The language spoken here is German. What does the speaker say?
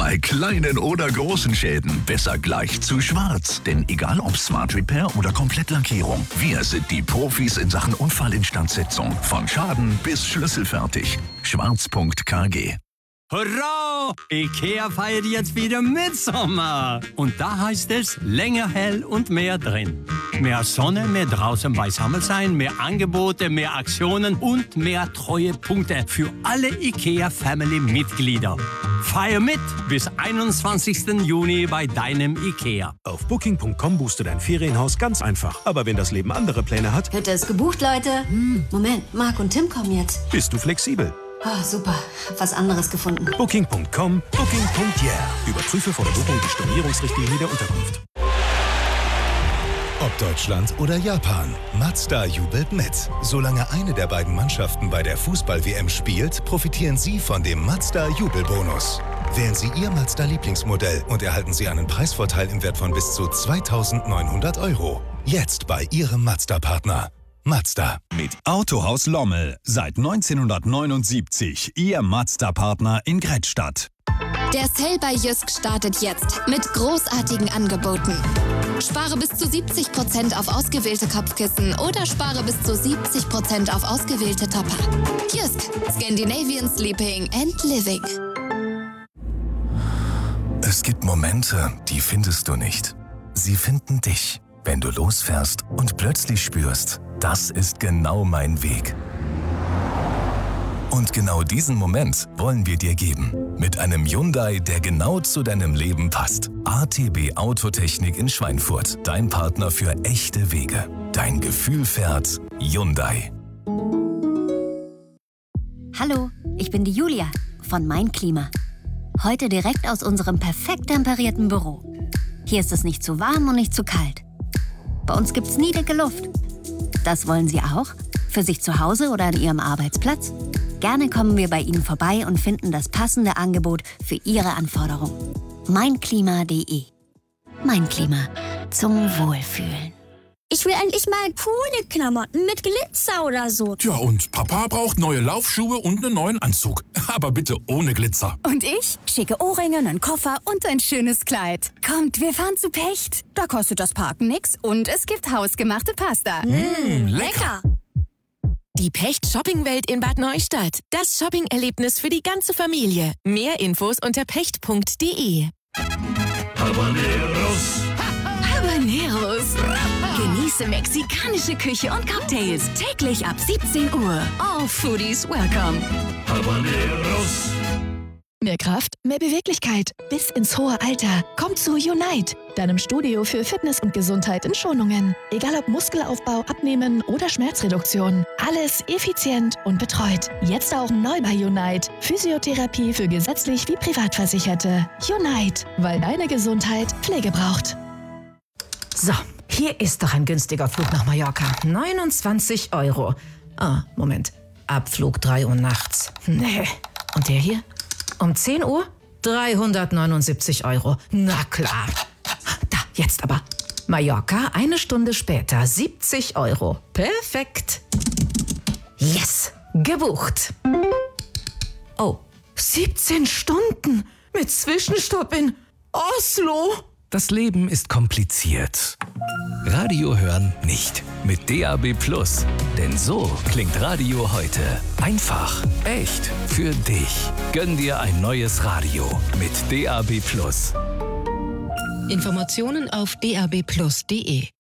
Bei kleinen oder großen Schäden besser gleich zu Schwarz. Denn egal ob Smart Repair oder Komplettlackierung, wir sind die Profis in Sachen Unfallinstandsetzung. Von Schaden bis schlüsselfertig. Schwarz.kg. Hurra! IKEA feiert jetzt wieder Mitsommer. Und da heißt es länger hell und mehr drin. Mehr Sonne, mehr draußen beisammen sein, mehr Angebote, mehr Aktionen und mehr Treuepunkte für alle IKEA-Family-Mitglieder. Feier mit bis 21. Juni bei deinem IKEA. Auf Booking.com buchst du dein Ferienhaus ganz einfach. Aber wenn das Leben andere Pläne hat... Hütte ist gebucht, Leute. Moment, Marc und Tim kommen jetzt. Bist du flexibel? Oh, super. Hab was anderes gefunden. Booking.com, Booking.yeah. Überprüfe vor der Buchung die Stornierungsrichtlinie der Unterkunft. Ob Deutschland oder Japan, Mazda jubelt mit. Solange eine der beiden Mannschaften bei der Fußball-WM spielt, profitieren Sie von dem Mazda-Jubelbonus. Wählen Sie Ihr Mazda-Lieblingsmodell und erhalten Sie einen Preisvorteil im Wert von bis zu 2.900 €. Jetzt bei Ihrem Mazda-Partner. Mazda. Mit Autohaus Lommel. Seit 1979 Ihr Mazda-Partner in Grettstadt. Der Sale bei Jysk startet jetzt mit großartigen Angeboten. Spare bis zu 70% auf ausgewählte Kopfkissen oder spare bis zu 70% auf ausgewählte Topper. Jysk. Scandinavian Sleeping and Living. Es gibt Momente, die findest du nicht. Sie finden dich, wenn du losfährst und plötzlich spürst, das ist genau mein Weg. Und genau diesen Moment wollen wir dir geben. Mit einem Hyundai, der genau zu deinem Leben passt. ATB Autotechnik in Schweinfurt. Dein Partner für echte Wege. Dein Gefühl fährt Hyundai. Hallo, ich bin die Julia von Mein Klima. Heute direkt aus unserem perfekt temperierten Büro. Hier ist es nicht zu warm und nicht zu kalt. Bei uns gibt's nie dicke Luft. Das wollen Sie auch? Für sich zu Hause oder an Ihrem Arbeitsplatz? Gerne kommen wir bei Ihnen vorbei und finden das passende Angebot für Ihre Anforderungen. Meinklima.de. Mein Klima. Zum Wohlfühlen. Ich will endlich mal coole Klamotten mit Glitzer oder so. Tja, und Papa braucht neue Laufschuhe und einen neuen Anzug. Aber bitte ohne Glitzer. Und ich? Schicke Ohrringe, einen Koffer und ein schönes Kleid. Kommt, wir fahren zu Pecht. Da kostet das Parken nix und es gibt hausgemachte Pasta. Lecker! Die Pecht-Shopping-Welt in Bad Neustadt. Das Shopping-Erlebnis für die ganze Familie. Mehr Infos unter pecht.de. Habaneros. Habaneros. Genieße mexikanische Küche und Cocktails täglich ab 17 Uhr. All Foodies welcome. Habaneros. Mehr Kraft, mehr Beweglichkeit. Bis ins hohe Alter. Komm zu Unite, deinem Studio für Fitness und Gesundheit in Schonungen. Egal ob Muskelaufbau, Abnehmen oder Schmerzreduktion. Alles effizient und betreut. Jetzt auch neu bei Unite. Physiotherapie für gesetzlich wie Privatversicherte. Unite, weil deine Gesundheit Pflege braucht. So, hier ist doch ein günstiger Flug nach Mallorca. 29 €. Ah, Moment. Abflug 3 Uhr nachts. Nee. Und der hier? Um 10 Uhr? 379 €. Na klar. Da, jetzt aber. Mallorca, 1 Stunde später, 70 €. Perfekt. Yes, gebucht. Oh, 17 Stunden mit Zwischenstopp in Oslo. Das Leben ist kompliziert. Radio hören nicht. Mit DAB+. Denn so klingt Radio heute. Einfach, echt, für dich. Gönn dir ein neues Radio mit DAB+. Informationen auf dabplus.de.